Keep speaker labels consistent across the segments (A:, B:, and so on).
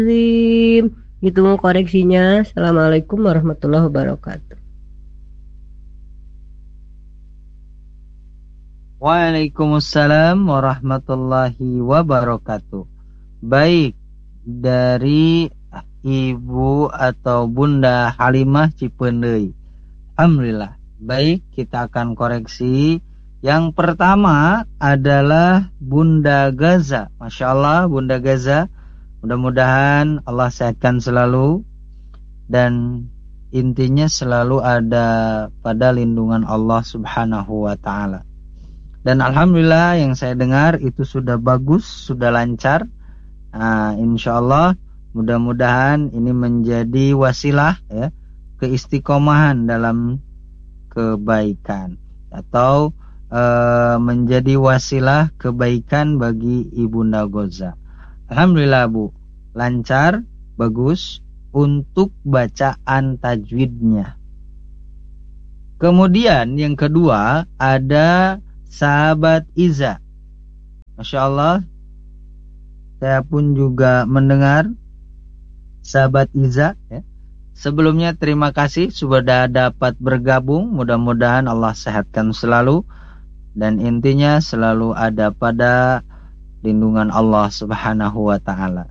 A: Hitung koreksinya. Assalamualaikum warahmatullahi wabarakatuh.
B: Waalaikumsalam warahmatullahi wabarakatuh. Baik, dari Ibu atau Bunda Halimah Cipeundeuy. Alhamdulillah. Baik, kita akan koreksi. Yang pertama adalah Bunda Gaza. Masya Allah, Bunda Gaza. Mudah-mudahan Allah sehatkan selalu. Dan intinya selalu ada pada lindungan Allah subhanahu wa ta'ala. Dan alhamdulillah yang saya dengar itu sudah bagus, sudah lancar. Insya Allah mudah-mudahan ini menjadi wasilah ya, keistiqomahan dalam kebaikan atau menjadi wasilah kebaikan bagi Ibunda Goza. Alhamdulillah Bu, lancar, bagus untuk bacaan tajwidnya. Kemudian yang kedua ada sahabat Iza. Masya Allah, saya pun juga mendengar sahabat Iza ya. Sebelumnya terima kasih sudah dapat bergabung. Mudah-mudahan Allah sehatkan selalu. Dan intinya selalu ada pada lindungan Allah subhanahu wa ta'ala.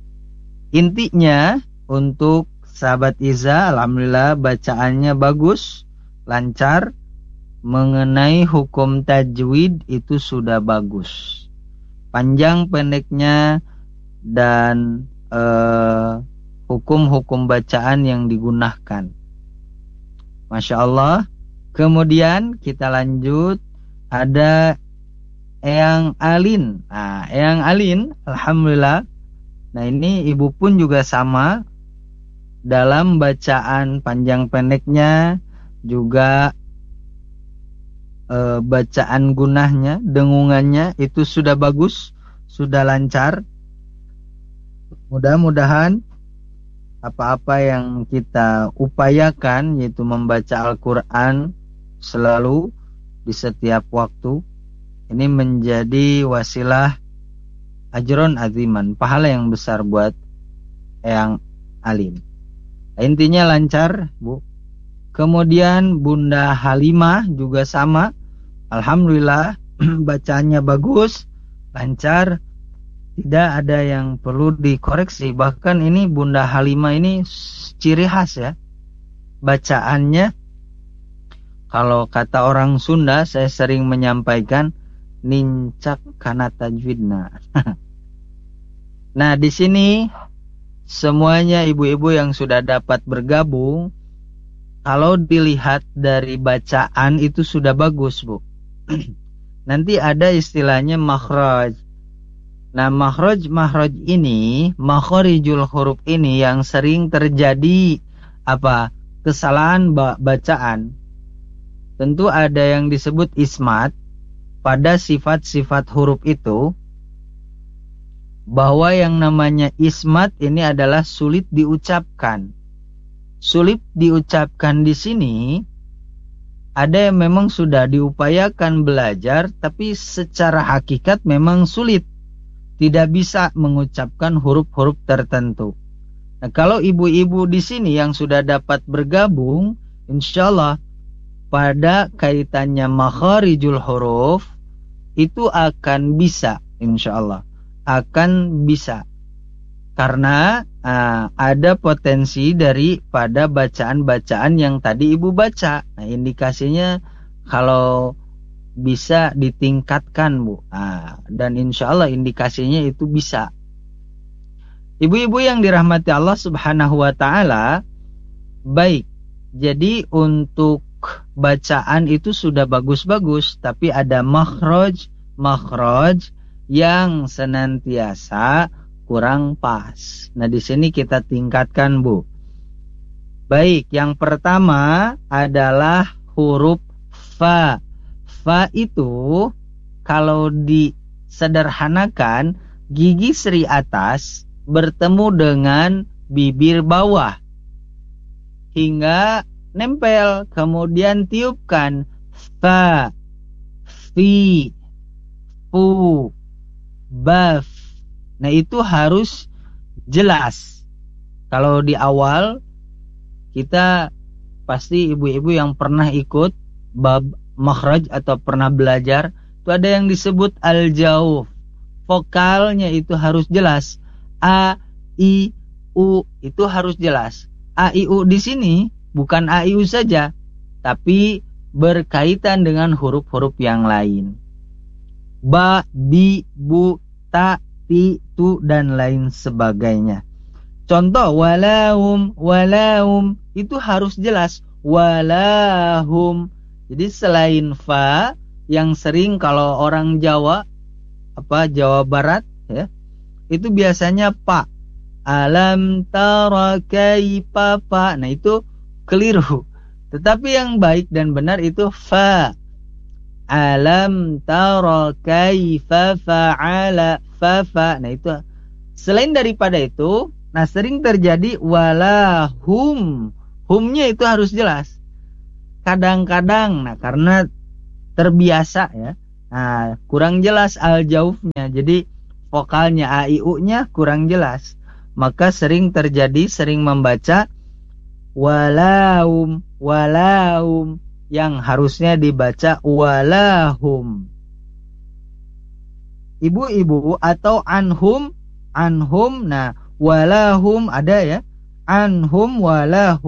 B: Intinya untuk sahabat Iza, alhamdulillah bacaannya bagus, lancar. Mengenai hukum tajwid itu sudah bagus. Panjang pendeknya dan hukum-hukum bacaan yang digunakan. Masya Allah. Kemudian kita lanjut. Ada Eyang Alin. Eyang Alin, alhamdulillah. Nah ini ibu pun juga sama. Dalam bacaan panjang pendeknya juga bacaan gunahnya, dengungannya itu sudah bagus, sudah lancar. Mudah-mudahan apa-apa yang kita upayakan yaitu membaca Al-Quran selalu di setiap waktu ini menjadi wasilah ajron aziman, pahala yang besar buat Eyang Alim. Intinya lancar Bu. Kemudian Bunda Halimah juga sama. Alhamdulillah bacaannya bagus, lancar, tidak ada yang perlu dikoreksi. Bahkan ini Bunda Halimah ini ciri khas ya. Bacaannya, kalau kata orang Sunda saya sering menyampaikan nincak kana tajwidna. Nah di sini semuanya ibu-ibu yang sudah dapat bergabung, kalau dilihat dari bacaan itu sudah bagus Bu. Nanti ada istilahnya makhraj. Nah makhraj ini, makharijul huruf ini yang sering terjadi kesalahan bacaan. Tentu ada yang disebut ismat pada sifat-sifat huruf itu, bahwa yang namanya ismat ini adalah sulit diucapkan. Sulit diucapkan di sini ada yang memang sudah diupayakan belajar, tapi secara hakikat memang sulit. Tidak bisa mengucapkan huruf-huruf tertentu. Nah, kalau ibu-ibu di sini yang sudah dapat bergabung, insya Allah pada kaitannya makharijul huruf, itu akan bisa, insya Allah. Akan bisa. Karena ada potensi daripada bacaan-bacaan yang tadi ibu baca. Nah, indikasinya kalau bisa ditingkatkan Bu. Dan insya Allah indikasinya itu bisa. Ibu-ibu yang dirahmati Allah subhanahu wa ta'ala, baik. Jadi untuk bacaan itu sudah bagus-bagus, tapi ada makhraj yang senantiasa kurang pas. Nah di sini kita tingkatkan Bu. Baik, yang pertama adalah huruf fa. Fa itu kalau disederhanakan, gigi seri atas bertemu dengan bibir bawah hingga nempel, kemudian tiupkan fa, fi, fu, baf. Nah itu harus jelas. Kalau di awal kita pasti ibu-ibu yang pernah ikut bab makhraj atau pernah belajar, itu ada yang disebut al-jauf. Vokalnya itu harus jelas. A, I, U itu harus jelas. A, I, U di sini bukan A, I, U saja, tapi berkaitan dengan huruf-huruf yang lain. Ba, bi, bu, ta, ti, tu, dan lain sebagainya. Contoh, walahum, walahum itu harus jelas. Walahum. Jadi selain fa, yang sering kalau orang Jawa, Jawa Barat, ya, itu biasanya pa. Alam tara kaifa fa. Nah itu keliru. Tetapi yang baik dan benar itu fa. Alam tara kaifa fa'ala fa. Nah itu. Selain daripada itu, nah sering terjadi walahum. Humnya itu harus jelas. Kadang-kadang, nah karena terbiasa ya, nah kurang jelas al-jaufnya. Jadi vokalnya a, i, u-nya kurang jelas. Maka sering terjadi, sering membaca walahum, walahum, yang harusnya dibaca walahum. Ibu-ibu atau anhum, anhum, nah walahum ada ya, anhum walahum.